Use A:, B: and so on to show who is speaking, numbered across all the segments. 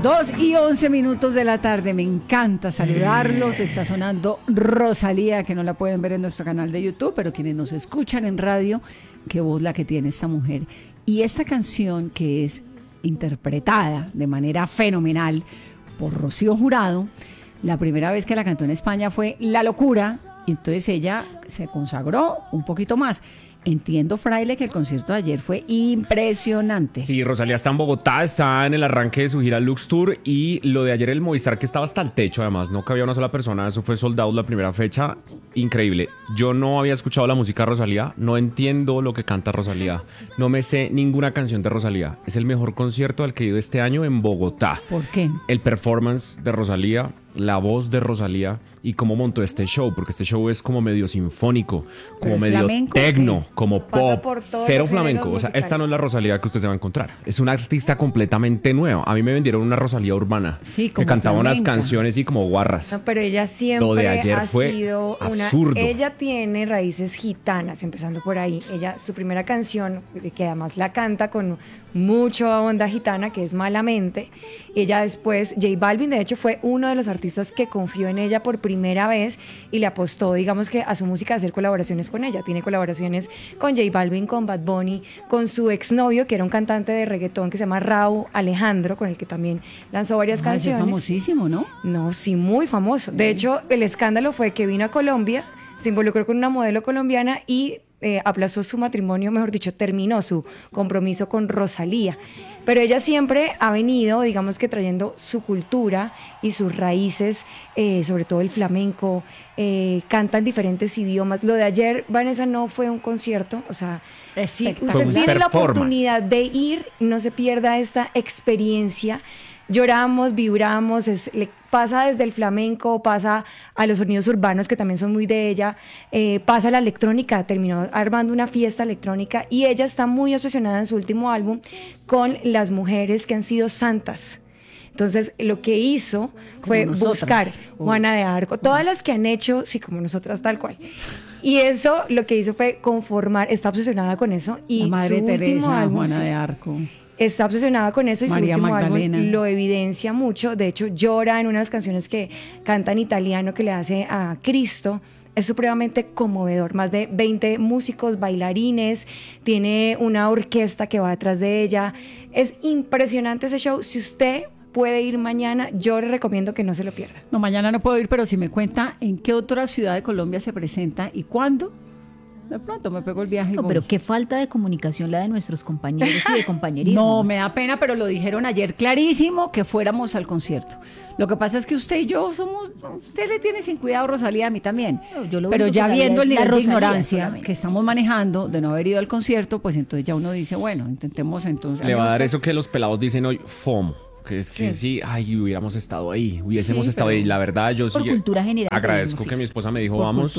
A: 2:11 de la tarde, me encanta saludarlos. Está sonando Rosalía, que no la pueden ver en nuestro canal de YouTube, pero quienes nos escuchan en radio, qué voz la que tiene esta mujer. Y esta canción, que es interpretada de manera fenomenal por Rocío Jurado, la primera vez que la cantó en España fue La Locura, y entonces ella se consagró un poquito más. Entiendo, Fraile, que el concierto de ayer fue impresionante.
B: Sí, Rosalía está en Bogotá, está en el arranque de su gira Lux Tour, y lo de ayer el Movistar, que estaba hasta el techo, además, no cabía una sola persona, eso fue sold out la primera fecha, increíble. Yo no había escuchado la música de Rosalía, no entiendo lo que canta Rosalía, no me sé ninguna canción de Rosalía. Es el mejor concierto al que he ido este año en Bogotá.
A: ¿Por qué?
B: El performance de Rosalía, la voz de Rosalía y cómo montó este show, porque este show es como medio sinfónico, como medio tecno, como pop, cero flamenco. O sea, esta no es la Rosalía que usted se va a encontrar. Es una artista completamente nueva. A mí me vendieron una Rosalía urbana,
A: sí,
B: que cantaba unas canciones y como guarras.
C: No, pero ella siempre
B: lo de ayer
C: ha
B: fue
C: sido
B: absurdo.
C: Ella tiene raíces gitanas, empezando por ahí. Ella, su primera canción, que además la canta con mucha onda gitana, que es Malamente. Ella después, J Balvin, de hecho, fue uno de los artistas que confió en ella por primera vez y le apostó, digamos, que a su música, a hacer colaboraciones con ella. Tiene colaboraciones con J Balvin, con Bad Bunny, con su exnovio, que era un cantante de reggaetón que se llama Rauw Alejandro, con el que también lanzó varias canciones.
A: Es famosísimo, ¿no?
C: No, sí, muy famoso. De hecho, el escándalo fue que vino a Colombia, se involucró con una modelo colombiana y aplazó su matrimonio, mejor dicho, terminó su compromiso con Rosalía. Pero ella siempre ha venido, digamos, que trayendo su cultura y sus raíces, sobre todo el flamenco, canta en diferentes idiomas. Lo de ayer, Vanessa, no fue un concierto, o sea, si usted tiene la oportunidad de ir, no se pierda esta experiencia. Lloramos, vibramos, le pasa desde el flamenco, pasa a los sonidos urbanos, que también son muy de ella, pasa a la electrónica, terminó armando una fiesta electrónica, y ella está muy obsesionada en su último álbum con las mujeres que han sido santas. Entonces, lo que hizo fue buscar Juana de Arco, todas las que han hecho, sí, como nosotras, tal cual. Y eso, lo que hizo fue conformar, está obsesionada con eso. Y
A: la Madre
C: su
A: Teresa,
C: último álbum,
A: Juana de Arco.
C: Está obsesionada con eso, y
A: María
C: su último
A: Magdalena
C: álbum lo evidencia mucho. De hecho, llora en unas canciones que canta en italiano, que le hace a Cristo. Es supremamente conmovedor. Más de 20 músicos, bailarines, tiene una orquesta que va detrás de ella. Es impresionante ese show. Si usted puede ir mañana, yo le recomiendo que no se lo pierda.
A: No, mañana no puedo ir, pero si me cuenta en qué otra ciudad de Colombia se presenta y cuándo, de pronto me pego el viaje.
D: No, pero qué falta de comunicación la de nuestros compañeros y de compañerismo.
A: No, me da pena, pero lo dijeron ayer clarísimo, que fuéramos al concierto. Lo que pasa es que usted y yo somos, usted le tiene sin cuidado, Rosalía, a mí también. No, pero ya viendo el nivel de ignorancia que estamos manejando, de no haber ido al concierto, pues entonces ya uno dice, bueno, intentemos entonces.
B: Le va a dar eso que los pelados dicen hoy, FOMO. Que es que sí, ay, hubiéramos estado ahí, hubiésemos estado ahí. La verdad, yo sí
D: cultura general,
B: agradezco que mi esposa me dijo
A: por
B: vamos,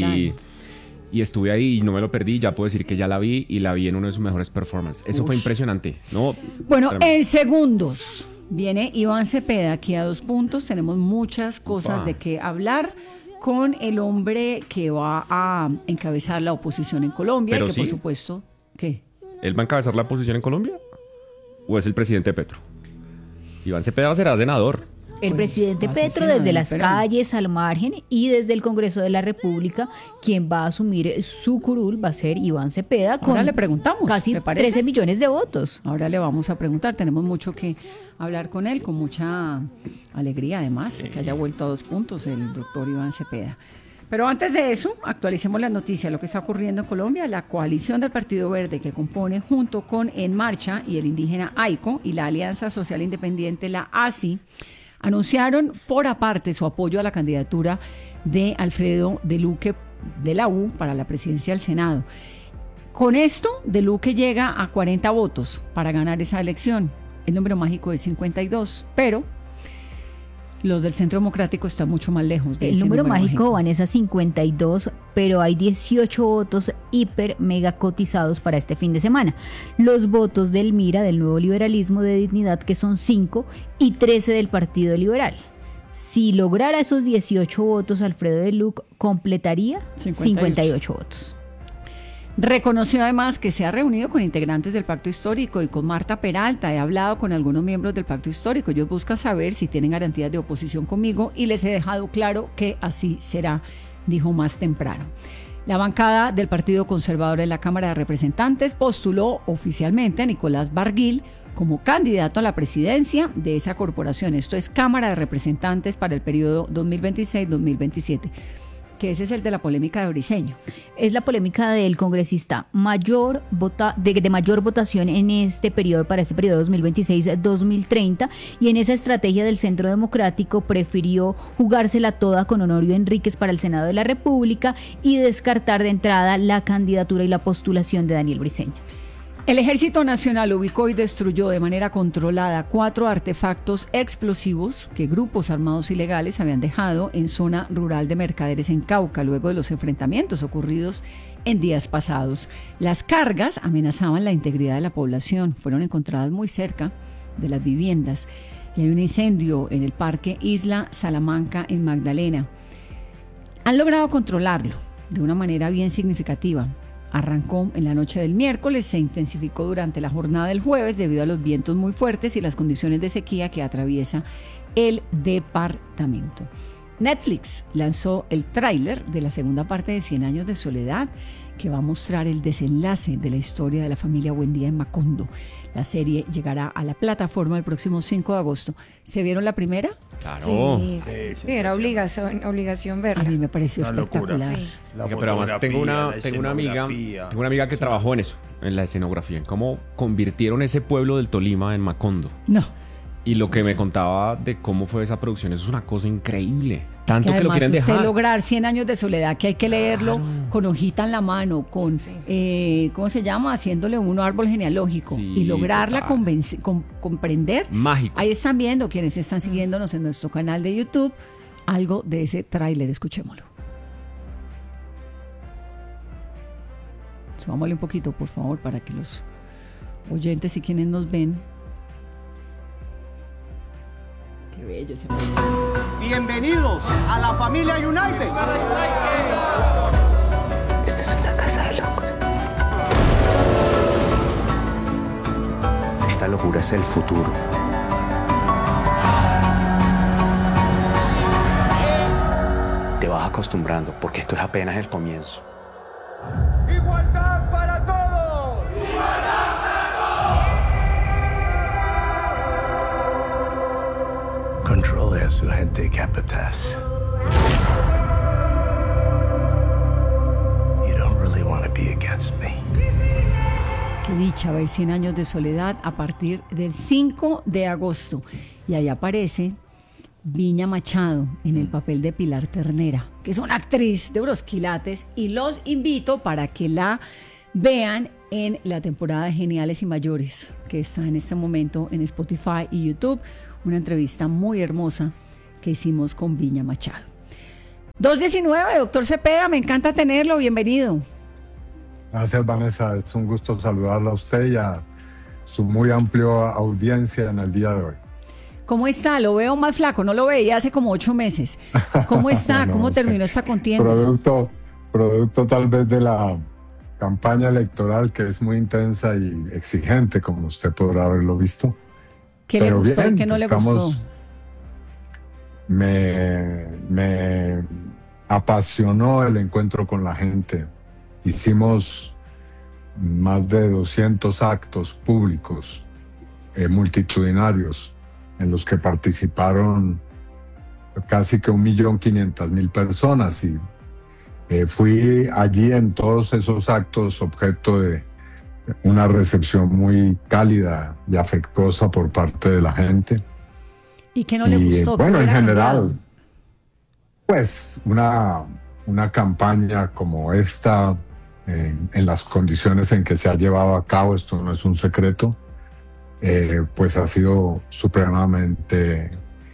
B: y estuve ahí y no me lo perdí. Ya puedo decir que ya la vi, y la vi en uno de sus mejores performances. Eso fue impresionante, ¿no?
A: Bueno, en segundos viene Iván Cepeda aquí a 2 puntos. Tenemos muchas cosas de qué hablar con el hombre que va a encabezar la oposición en Colombia.
B: Pero
A: y que
B: sí,
A: por supuesto, ¿qué?
B: ¿Él va a encabezar la oposición en Colombia? ¿O es el presidente Petro? Iván Cepeda será senador.
D: El presidente Petro desde las calles, al margen, y desde el Congreso de la República, quien va a asumir su curul va a ser Iván Cepeda, con
A: ahora le preguntamos,
D: casi 13 millones de votos.
A: Ahora le vamos a preguntar, tenemos mucho que hablar con él, con mucha alegría además, que haya vuelto a 2 puntos el doctor Iván Cepeda. Pero antes de eso, actualicemos las noticias, lo que está ocurriendo en Colombia. La coalición del Partido Verde, que compone junto con En Marcha y el indígena AICO y la Alianza Social Independiente, la ASI, anunciaron por aparte su apoyo a la candidatura de Alfredo de Luque de la U para la presidencia del Senado. Con esto, de Luque llega a 40 votos para ganar esa elección. El número mágico es 52, pero los del Centro Democrático están mucho más lejos de
D: el número mágico. Vanessa, 52, pero hay 18 votos hiper mega cotizados para este fin de semana. Los votos del MIRA, del Nuevo Liberalismo de Dignidad, que son 5, y 13 del Partido Liberal. Si lograra esos 18 votos, Alfredo de Luque completaría 58 votos.
A: Reconoció además que se ha reunido con integrantes del Pacto Histórico y con Marta Peralta. He hablado con algunos miembros del Pacto Histórico. Ellos buscan saber si tienen garantías de oposición conmigo y les he dejado claro que así será, dijo más temprano. La bancada del Partido Conservador en la Cámara de Representantes postuló oficialmente a Nicolás Barguil como candidato a la presidencia de esa corporación. Esto es Cámara de Representantes para el periodo 2026-2027. Que ese es el de la polémica de Briceño.
D: Es la polémica del congresista de mayor votación en este periodo, para este periodo 2026-2030, y en esa estrategia del Centro Democrático prefirió jugársela toda con Honorio Enríquez para el Senado de la República y descartar de entrada la candidatura y la postulación de Daniel Briceño.
A: El Ejército Nacional ubicó y destruyó de manera controlada 4 artefactos explosivos que grupos armados ilegales habían dejado en zona rural de Mercaderes en Cauca, luego de los enfrentamientos ocurridos en días pasados. Las cargas amenazaban la integridad de la población, fueron encontradas muy cerca de las viviendas y hay un incendio en el Parque Isla Salamanca en Magdalena. Han logrado controlarlo de una manera bien significativa. Arrancó en la noche del miércoles, se intensificó durante la jornada del jueves debido a los vientos muy fuertes y las condiciones de sequía que atraviesa el departamento. Netflix lanzó el tráiler de la segunda parte de 100 años de soledad, que va a mostrar el desenlace de la historia de la familia Buendía en Macondo. La serie llegará a la plataforma el próximo 5 de agosto. ¿Se vieron la primera?
B: Claro.
C: Sí, era obligación verla.
A: A mí me pareció espectacular.
C: Sí.
B: Pero además tengo una amiga que trabajó en eso, en la escenografía, en cómo convirtieron ese pueblo del Tolima en Macondo.
A: No.
B: Y lo que me contaba de cómo fue esa producción, eso es una cosa increíble. Tanto
A: que
B: lo quieren
A: usted
B: dejar.
A: lograr 100 años de soledad, que hay que leerlo con hojita en la mano, con, ¿cómo se llama? Haciéndole un árbol genealógico.
B: Sí,
A: y lograrla
B: total.
A: comprender.
B: Mágico.
A: Ahí están viendo, quienes están siguiéndonos en nuestro canal de YouTube, algo de ese tráiler. Escuchémoslo. Subámosle un poquito, por favor, para que los oyentes y quienes nos ven. Qué bello ese país.
E: Bienvenidos a la familia United.
F: Esta es una casa de locos.
E: Esta locura es el futuro. Te vas acostumbrando porque esto es apenas el comienzo. ¡Igualdad para todos! ¡Igualdad para todos! Controle a su gente, Capataz. You don't really want to be against me.
A: Qué dicha ver 100 años de soledad a partir del 5 de agosto. Y ahí aparece Viña Machado en el papel de Pilar Ternera, que es una actriz de unos quilates, y los invito para que la vean en la temporada de Geniales y Mayores, que está en este momento en Spotify y YouTube. Una entrevista muy hermosa que hicimos con Viña Machado. 219, doctor Cepeda, me encanta tenerlo, bienvenido.
G: Gracias, Vanessa, es un gusto saludarla a usted y a su muy amplia audiencia en el día de hoy.
A: ¿Cómo está? Lo veo más flaco, no lo veía hace como 8 meses. ¿Cómo está?
G: No,
A: ¿Cómo
G: sé.
A: terminó esta contienda?
G: Producto tal vez de la campaña electoral, que es muy intensa y exigente, como usted podrá haberlo visto.
A: ¿Qué le
G: Pero
A: gustó
G: bien,
A: y qué no le gustó?
G: Me apasionó el encuentro con la gente. Hicimos más de 200 actos públicos, multitudinarios, en los que participaron casi que 1.500.000 personas, y fui allí en todos esos actos objeto de una recepción muy cálida y afectuosa por parte de la gente.
A: ¿Y qué no le gustó?
G: Bueno,
A: ¿Qué
G: en
A: hubiera
G: general,
A: cambiado?
G: pues una campaña como esta, en las condiciones en que se ha llevado a cabo, esto no es un secreto, pues ha sido supremamente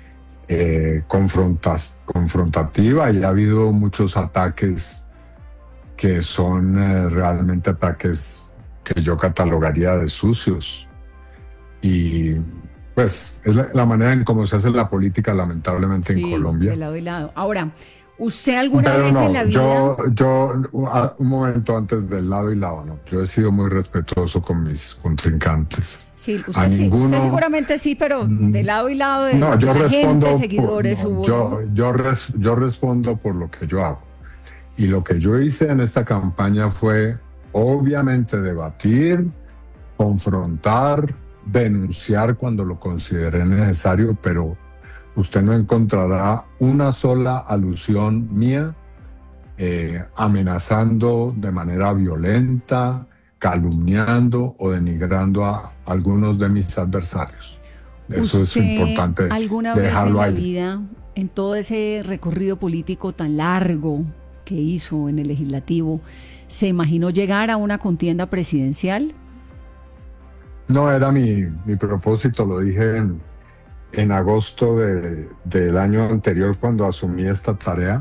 G: confrontativa, y ha habido muchos ataques que son realmente ataques que yo catalogaría de sucios. Y pues es la manera en cómo se hace la política, lamentablemente,
A: Sí,
G: en Colombia.
A: de lado y lado. Ahora, ¿Usted alguna
G: Pero
A: vez
G: no,
A: en la vida?
G: un momento antes del lado y lado, no. Yo he sido muy respetuoso con mis contrincantes.
A: Sí,
G: A
A: usted, sí,
G: ninguno.
A: usted seguramente sí, pero de lado y lado de
G: No, yo
A: la
G: respondo.
A: gente, seguidores
G: No,
A: hubo.
G: yo respondo por lo que yo hago. Y lo que yo hice en esta campaña fue, obviamente, debatir, confrontar, denunciar cuando lo consideré necesario, pero usted no encontrará una sola alusión mía amenazando de manera violenta, calumniando o denigrando a algunos de mis adversarios. Eso es
A: ¿Usted
G: importante
A: alguna vez en
G: dejarlo
A: la
G: ahí.
A: vida, en todo ese recorrido político tan largo que hizo en el legislativo, se imaginó llegar a una contienda presidencial?
G: No era mi propósito, lo dije en agosto del año anterior cuando asumí esta tarea.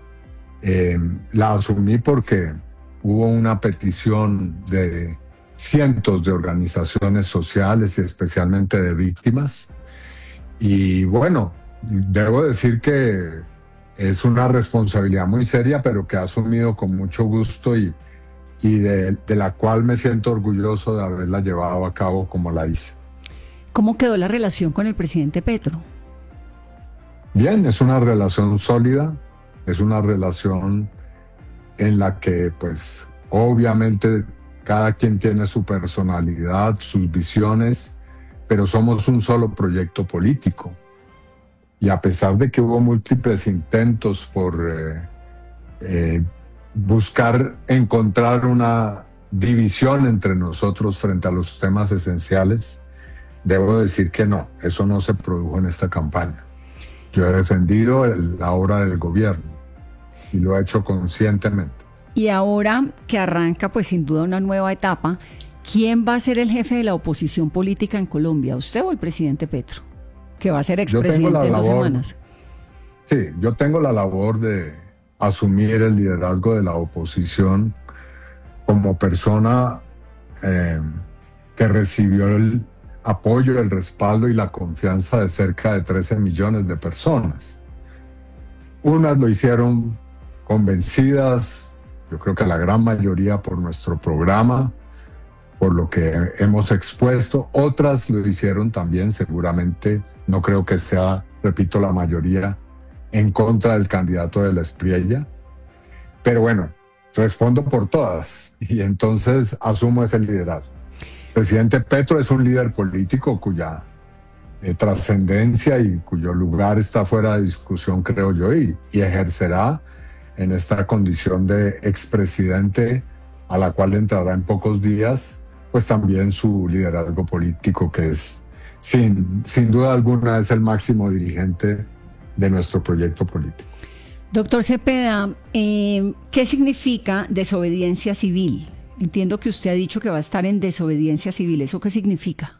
G: La asumí porque hubo una petición de cientos de organizaciones sociales y especialmente de víctimas. Y bueno, debo decir que es una responsabilidad muy seria, pero que he asumido con mucho gusto y de la cual me siento orgulloso de haberla llevado a cabo como la hice.
A: ¿Cómo quedó la relación con el presidente Petro?
G: Bien, es una relación sólida, es una relación en la que pues obviamente cada quien tiene su personalidad, sus visiones, pero somos un solo proyecto político. Y a pesar de que hubo múltiples intentos por buscar encontrar una división entre nosotros frente a los temas esenciales, debo decir que no, eso no se produjo en esta campaña. Yo he defendido la obra del gobierno y lo he hecho conscientemente.
A: Y ahora que arranca pues sin duda una nueva etapa, ¿quién va a ser el jefe de la oposición política en Colombia? ¿Usted o el presidente Petro? Que va a ser expresidente en 2 semanas.
G: Sí, yo tengo la labor de asumir el liderazgo de la oposición como persona que recibió el apoyo, el respaldo y la confianza de cerca de 13 millones de personas. Unas lo hicieron convencidas, yo creo que la gran mayoría por nuestro programa, por lo que hemos expuesto. Otras lo hicieron también, seguramente, no creo que sea, repito, la mayoría, en contra del candidato de la Espriella. Pero bueno, respondo por todas y entonces asumo ese liderazgo. El presidente Petro es un líder político cuya trascendencia y cuyo lugar está fuera de discusión, creo yo, y ejercerá en esta condición de expresidente a la cual entrará en pocos días, pues también su liderazgo político, que es sin duda alguna es el máximo dirigente de nuestro proyecto político.
A: Doctor Cepeda, ¿qué significa desobediencia civil? Entiendo que usted ha dicho que va a estar en desobediencia civil. ¿Eso qué significa?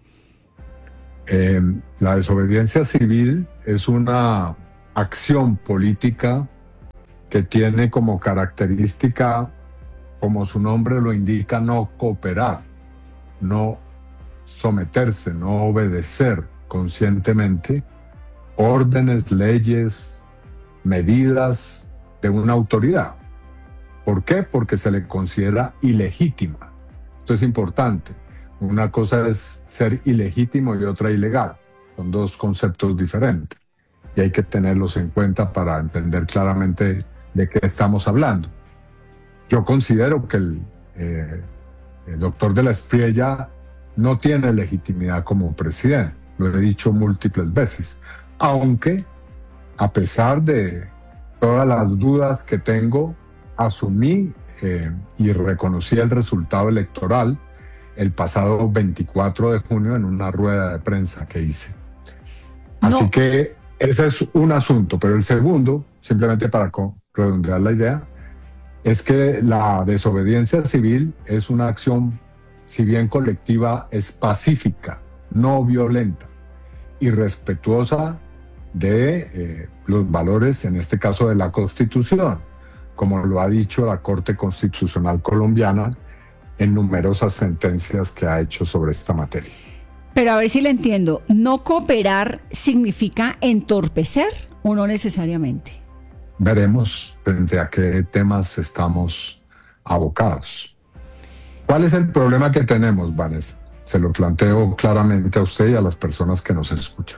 G: La desobediencia civil es una acción política que tiene como característica, como su nombre lo indica, no cooperar, no someterse, no obedecer conscientemente órdenes, leyes, medidas de una autoridad. ¿Por qué? Porque se le considera ilegítima. Esto es importante. Una cosa es ser ilegítimo y otra ilegal. Son dos conceptos diferentes y hay que tenerlos en cuenta para entender claramente de qué estamos hablando. Yo considero que el doctor de la Espriella no tiene legitimidad como presidente. Lo he dicho múltiples veces. Aunque, a pesar de todas las dudas que tengo, asumí y reconocí el resultado electoral el pasado 24 de junio en una rueda de prensa que hice. Así que ese es un asunto, pero el segundo, simplemente para redondear la idea, es que la desobediencia civil es una acción, si bien colectiva, es pacífica, no violenta y respetuosa de los valores, en este caso de la Constitución, como lo ha dicho la Corte Constitucional colombiana en numerosas sentencias que ha hecho sobre esta materia.
A: Pero a ver si le entiendo, ¿no cooperar significa entorpecer o no necesariamente?
G: veremos frente a qué temas estamos abocados. ¿Cuál es el problema que tenemos, Vanessa? Se lo planteo claramente a usted y a las personas que nos escuchan.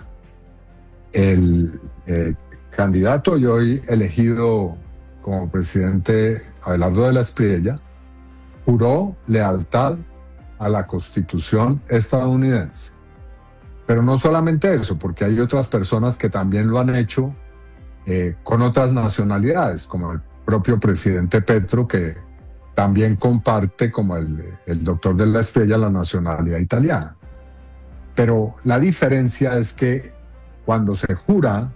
G: El candidato y hoy elegido como presidente, Abelardo de la Espriella, juró lealtad a la Constitución estadounidense. Pero no solamente eso, porque hay otras personas que también lo han hecho con otras nacionalidades, como el propio presidente Petro, que también comparte, como el doctor de la Espriella, la nacionalidad italiana. Pero la diferencia es que cuando se jura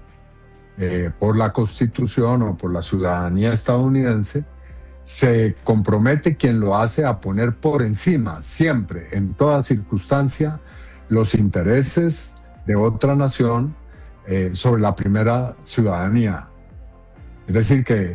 G: por la Constitución o por la ciudadanía estadounidense, se compromete quien lo hace a poner por encima, siempre, en toda circunstancia, los intereses de otra nación sobre la primera ciudadanía. Es decir, que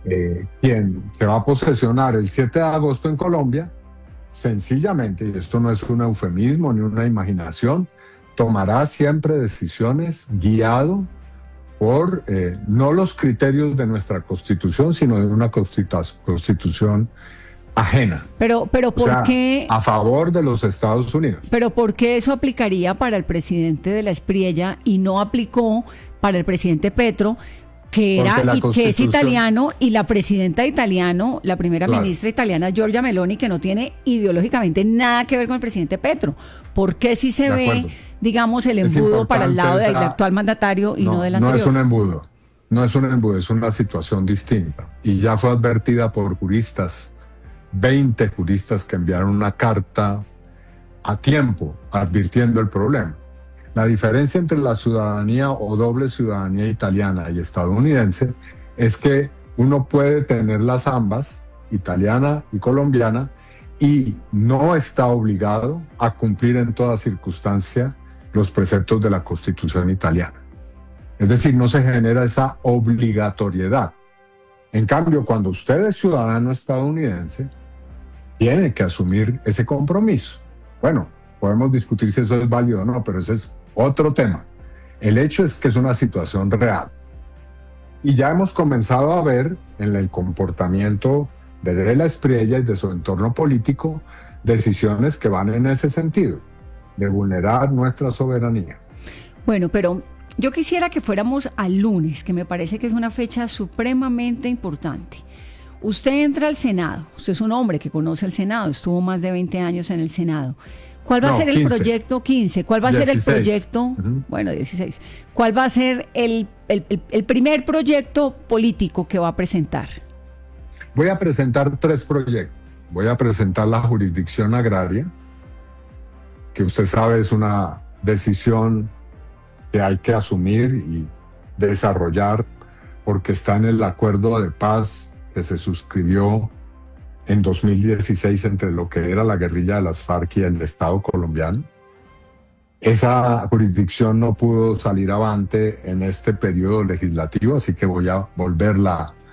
G: quien se va a posesionar el 7 de agosto en Colombia, sencillamente, y esto no es un eufemismo ni una imaginación, tomará siempre decisiones guiado por no los criterios de nuestra Constitución, sino de una Constitución ajena.
A: Pero ¿por qué?
G: A favor de los Estados Unidos.
A: Pero ¿por qué eso aplicaría para el presidente de la Espriella y no aplicó para el presidente Petro, que es italiano, y la presidenta italiano, la primera ministra italiana, Giorgia Meloni, que no tiene ideológicamente nada que ver con el presidente Petro? ¿Por qué si se ve, digamos, el embudo para el lado del actual mandatario y no del anterior?
G: No es un embudo, no es un embudo, es una situación distinta. Y ya fue advertida por juristas, 20 juristas que enviaron una carta a tiempo advirtiendo el problema. La diferencia entre la ciudadanía o doble ciudadanía italiana y estadounidense es que uno puede tenerlas ambas, italiana y colombiana, y no está obligado a cumplir en toda circunstancia los preceptos de la Constitución italiana. Es decir, no se genera esa obligatoriedad. En cambio, cuando usted es ciudadano estadounidense, tiene que asumir ese compromiso. Bueno, podemos discutir si eso es válido o no, pero ese es otro tema. El hecho es que es una situación real. Y ya hemos comenzado a ver en el comportamiento de la Espriella y de su entorno político decisiones que van en ese sentido, de vulnerar nuestra soberanía.
A: Bueno, pero yo quisiera que fuéramos al lunes, que me parece que es una fecha supremamente importante. Usted entra al Senado, usted es un hombre que conoce el Senado, estuvo más de 20 años en el Senado. ¿Cuál va a ser el proyecto 15? ¿Cuál va a ser el proyecto? Bueno, 16. ¿Cuál va a ser el primer proyecto político que va a presentar?
G: Voy a presentar 3 proyectos. Voy a presentar la jurisdicción agraria, que usted sabe es una decisión que hay que asumir y desarrollar porque está en el acuerdo de paz que se suscribió en 2016 entre lo que era la guerrilla de las FARC y el Estado colombiano. Esa jurisdicción no pudo salir avante en este periodo legislativo, así que voy a volverla